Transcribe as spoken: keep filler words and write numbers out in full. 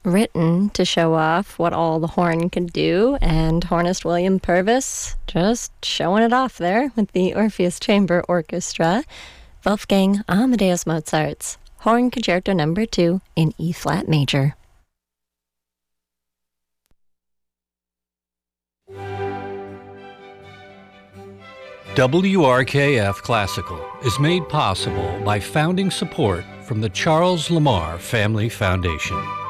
written to show off what all the horn could do, and hornist William Purvis just showing it off there with the Orpheus Chamber Orchestra. Wolfgang Amadeus Mozart's Horn Concerto Number two in E-flat major. W R K F Classical is made possible by founding support from the Charles Lamar Family Foundation.